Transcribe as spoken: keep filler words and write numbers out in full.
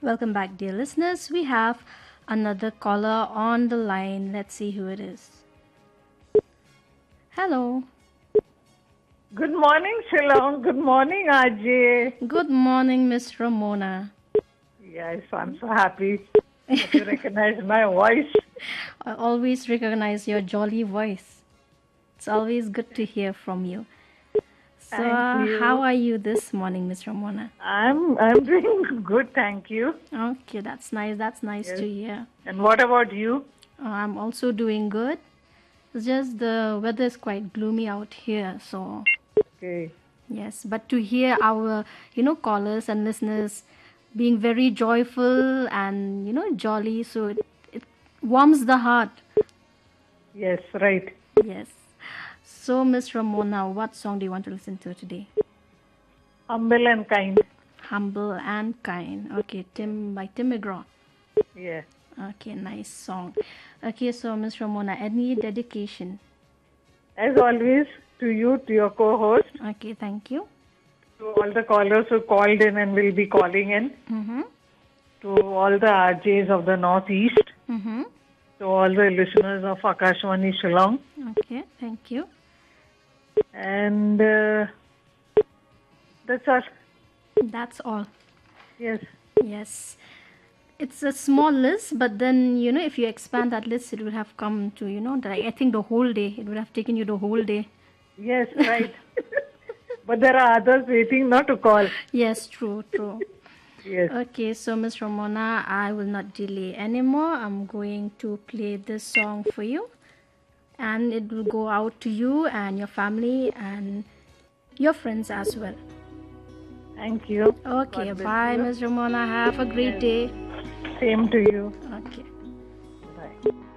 Welcome back, dear listeners. We have another caller on the line. Let's see who it is. Hello. Good morning, Shillong. Good morning, Ajay. Good morning, Miss Ramona. Yes, I'm so happy that you recognize my voice. I always recognize your jolly voice. It's always good to hear from you. So, Thank uh, you. how are you this morning, Miss Ramona? I'm I'm doing good, thank you. Okay, that's nice. That's nice Yes. to hear. And what about you? Uh, I'm also doing good. It's just the weather is quite gloomy out here, so Okay. yes. But to hear our, you know, callers and listeners being very joyful and you know jolly, so it, it warms the heart. Yes, right. Yes. So, Miss Ramona, what song do you want to listen to today? Humble and kind. Humble and Kind. Okay, Tim by Tim McGraw. Yeah. Okay, nice song. Okay, so Miss Ramona, any dedication? As always, to you, to your co-host, Okay, thank you. to all the callers who called in and will be calling in, Mm-hmm. to all the R Js of the Northeast, Mm-hmm. to all the listeners of Akashwani Shillong, Okay, thank you. and uh, that's all. That's all. Yes. Yes. It's a small list, but then, you know, if you expand that list, it would have come to, you know, like, I think the whole day. It would have taken you the whole day. Yes, right. But there are others waiting not to call. Yes, true, true. Yes. Okay, so Miss Ramona, I will not delay anymore. I'm going to play this song for you, and it will go out to you and your family and your friends as well. Thank you. Okay, God bless bye, you. Miss Ramona. Have a great Yes. day. Same to you. Okay. Bye.